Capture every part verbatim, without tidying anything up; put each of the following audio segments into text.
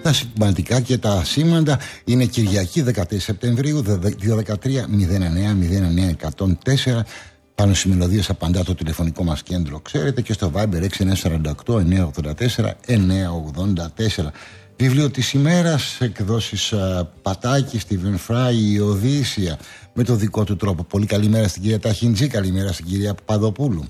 Τα σημαντικά και τα σήμαντα είναι Κυριακή δεκατέσσερα Σεπτεμβρίου δύο δεκατρία μηδέν εννέα μηδέν εννέα εκατόν τέσσερα. Πάνω στις μελωδίες απαντά το τηλεφωνικό μας κέντρο, ξέρετε, και στο Viber έξι εννέα φορ οκτώ εννέα ογδόντα τέσσερα εννέα ογδόντα τέσσερα. Βιβλίο της ημέρας, εκδόσεις uh, Πατάκη, Στίβεν Φράι, η Οδύσσια, με το δικό του τρόπο. Πολύ καλημέρα στην κυρία Ταχιντζή, καλημέρα στην κυρία Παπαδοπούλου.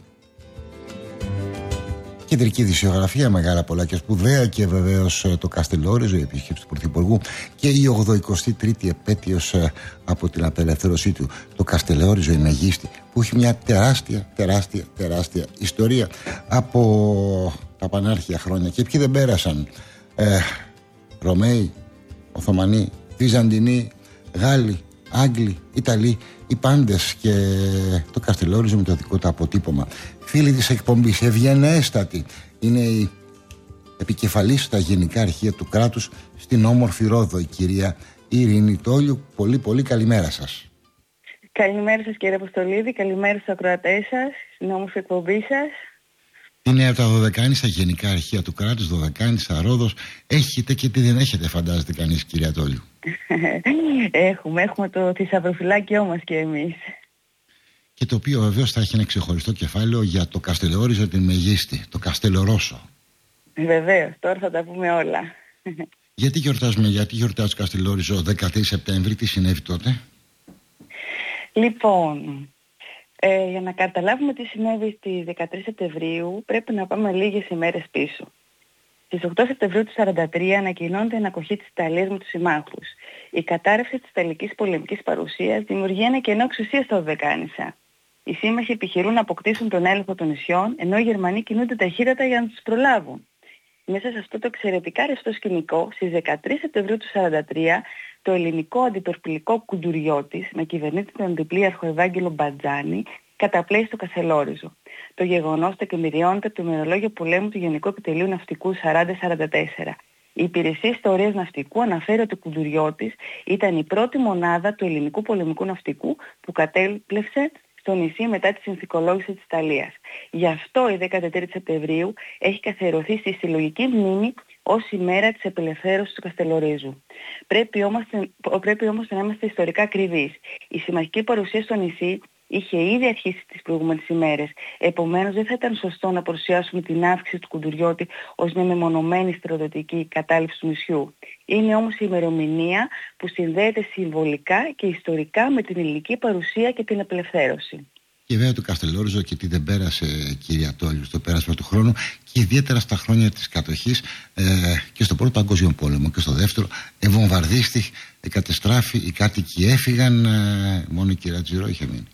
Κεντρική δισιογραφία, μεγάλα πολλά και σπουδαία, και βεβαίως το Καστελόριζο, η επισκέψη του Πρωθυπουργού, και η ογδοηκοστή τρίτη επέτειος από την απελευθέρωσή του. Το Καστελόριζο, η μεγίστη, που έχει μια τεράστια, τεράστια, τεράστια ιστορία από τα πανάρχια χρόνια. Και ποιοι δεν πέρασαν? Ε, Ρωμαίοι, Οθωμανοί, Βυζαντινοί, Γάλλοι, Άγγλοι, Ιταλοί, οι πάντες, και το Καστελόριζο με το δικό του αποτύπωμα. Φίλοι της εκπομπής, ευγενέστατη, είναι η επικεφαλής στα γενικά αρχεία του κράτους στην όμορφη Ρόδο, η κυρία Ειρήνη Τόλιου. Πολύ πολύ καλημέρα σας. Καλημέρα σας κύριε Αποστολίδη, καλημέρα στους ακροατές σας, στην όμορφη εκπομπή σας. Είναι από τα Δωδεκάνησα γενικά αρχεία του κράτους, Δωδεκάνησα, Ρόδος. Έχετε και τι δεν έχετε, φαντάζεται κανείς, κυρία Τόλιου? Έχουμε, έχουμε το θησαυροφυλάκιό μας και εμείς. Και το οποίο βεβαίως θα έχει ένα ξεχωριστό κεφάλαιο για το Καστελόριζο, την μεγίστη, το Καστελορόσο. Βεβαίως, τώρα θα τα πούμε όλα. Γιατί γιορτάζουμε, γιατί γιορτάζει το Καστελόριζο δεκατρείς Σεπτεμβρίου, τι συνέβη τότε? Λοιπόν, ε, για να καταλάβουμε τι συνέβη στις δεκατρείς Σεπτεμβρίου πρέπει να πάμε λίγες ημέρες πίσω. Στις οκτώ Σεπτεμβρίου του χίλια εννιακόσια σαράντα τρία ανακοινώνεται η ανακοχή της Ιταλίας με τους συμμάχους. Η κατάρρευση της Ιταλικής πολεμικής παρουσίας δημιουργεί ένα κενό εξουσίας στα Δωδεκάνησα. Οι σύμμαχοι επιχειρούν να αποκτήσουν τον έλεγχο των νησιών, ενώ οι Γερμανοί κινούνται ταχύτατα για να τους προλάβουν. Μέσα σε αυτό το εξαιρετικά ρευστό σκηνικό, στις δεκατρείς Σεπτεμβρίου του χίλια εννιακόσια σαράντα τρία, το ελληνικό αντιτορπιλικό Κουντουριώτης, με κυβερνήτη τον αντιπλήρχο Ευάγγελο Μπατζάνη, καταπλέει στο Καστελόριζο. Το γεγονός τεκμηριώνεται από το ημερολόγιο πολέμου του Γενικού Επιτελείου Ναυτικού σαράντα σαράντα τέσσερα. Η Υπηρεσία Ιστορίας Ναυτικού αναφέρει ότι ο Κουντουριώτης ήταν η πρώτη μονάδα του ελληνικού πολεμικού ναυτικού που κατέπλευσε στο νησί μετά τη συνθηκολόγηση της Ιταλίας. Γι' αυτό η δέκατη τρίτη Σεπτεμβρίου έχει καθιερωθεί στη συλλογική μνήμη ως ημέρα της απελευθέρωσης του Καστελορίζου. Πρέπει όμως, πρέπει όμως να είμαστε ιστορικά ακριβείς. Η συμμαχική παρουσία στο νησί είχε ήδη αρχίσει τις προηγούμενες ημέρες. Επομένως δεν θα ήταν σωστό να παρουσιάσουμε την αύξηση του Κουντουριώτη ως μια μεμονωμένη στρατιωτική κατάληψη του νησιού. Είναι όμως η ημερομηνία που συνδέεται συμβολικά και ιστορικά με την ελληνική παρουσία και την απελευθέρωση. Και βέβαια το Καστελόριζο, και τι δεν πέρασε, κυρία Τόλιου, στο πέρασμα του χρόνου, και ιδιαίτερα στα χρόνια της κατοχής, ε, και στο πρώτο παγκόσμιο πόλεμο και στο δεύτερο, ευομβαρδίστηκε, κατεστράφη, οι κάτοικοι έφυγαν, ε, μόνο η κυρία Τζιρό είχε μείνει.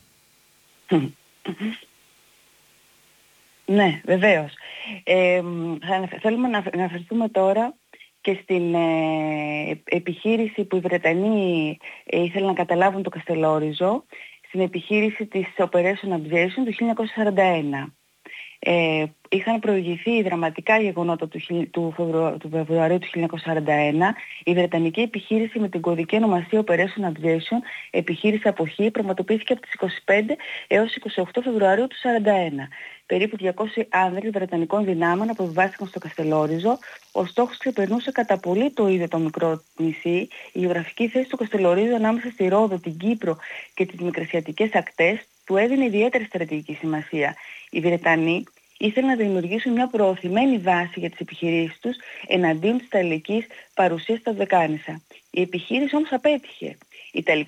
Ναι, βεβαίως. Ε, θα, θέλουμε να αναφερθούμε τώρα και στην ε, επιχείρηση που οι Βρετανοί ε, ήθελαν να καταλάβουν το Καστελόριζο, στην επιχείρηση της Operation Abjection του χίλια εννιακόσια σαράντα ένα. Ε, είχαν προηγηθεί δραματικά γεγονότα του, του, Φεβρουαρίου, του Φεβρουαρίου του χίλια εννιακόσια σαράντα ένα. Η Βρετανική επιχείρηση με την κωδική ονομασία Operation Abjection, επιχείρηση αποχή, πραγματοποιήθηκε από τις είκοσι πέντε έως είκοσι οκτώ Φεβρουαρίου του χίλια εννιακόσια σαράντα ένα. Περίπου διακόσιοι άνδρες Βρετανικών δυνάμεων αποβιβάστηκαν στο Καστελόριζο. Ο στόχος ξεπερνούσε κατά πολύ το ίδιο το μικρό νησί. Η γεωγραφική θέση του Καστελορίζου ανάμεσα στη Ρόδο, την Κύπρο και τις μικρασιατικές ακτές του έδινε ιδιαίτερη στρατηγική σημασία. Οι Βρετανοί ήθελαν να δημιουργήσουν μια προωθημένη βάση για τις επιχειρήσεις τους εναντίον της Ιταλικής παρουσίας στα Δωδεκάνησα. Η επιχείρηση όμως απέτυχε. Η Ιταλική